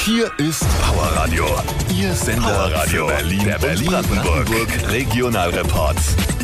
Hier ist Powerradio, Ihr Sender für Berlin, der Berlin-Brandenburg Regionalreport.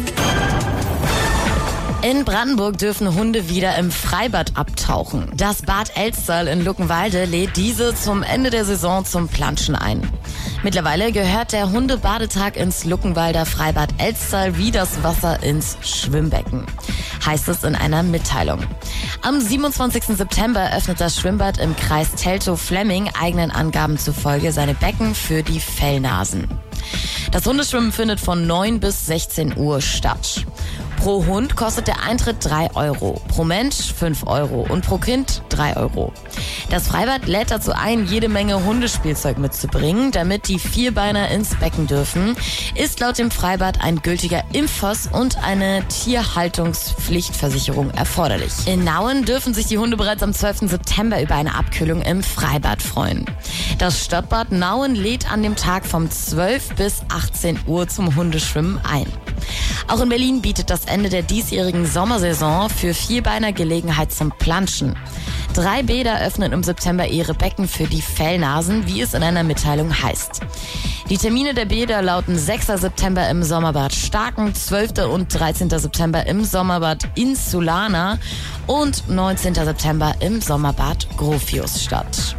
In Brandenburg dürfen Hunde wieder im Freibad abtauchen. Das Bad Elsterl in Luckenwalde lädt diese zum Ende der Saison zum Planschen ein. Mittlerweile gehört der Hundebadetag ins Luckenwalder Freibad Elsterl wie das Wasser ins Schwimmbecken, heißt es in einer Mitteilung. Am 27. September öffnet das Schwimmbad im Kreis Teltow-Fläming eigenen Angaben zufolge seine Becken für die Fellnasen. Das Hundeschwimmen findet von 9 bis 16 Uhr statt. Pro Hund kostet der Eintritt 3 Euro, pro Mensch 5 Euro und pro Kind 3 Euro. Das Freibad lädt dazu ein, jede Menge Hundespielzeug mitzubringen, damit die Vierbeiner ins Becken dürfen, ist laut dem Freibad ein gültiger Impfpass und eine Tierhaltungspflichtversicherung erforderlich. In Nauen dürfen sich die Hunde bereits am 12. September über eine Abkühlung im Freibad freuen. Das Stadtbad Nauen lädt an dem Tag vom 12 bis 18 Uhr zum Hundeschwimmen ein. Auch in Berlin bietet das Ende der diesjährigen Sommersaison für Vierbeiner Gelegenheit zum Planschen. 3 Bäder öffnen im September ihre Becken für die Fellnasen, wie es in einer Mitteilung heißt. Die Termine der Bäder lauten 6. September im Sommerbad Starken, 12. und 13. September im Sommerbad Insulana und 19. September im Sommerbad Gropiusstadt.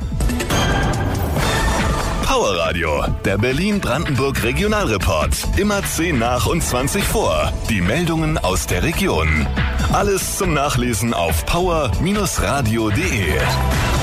Powerradio, der Berlin-Brandenburg Regionalreport. Immer 10 nach und 20 vor. Die Meldungen aus der Region. Alles zum Nachlesen auf power-radio.de.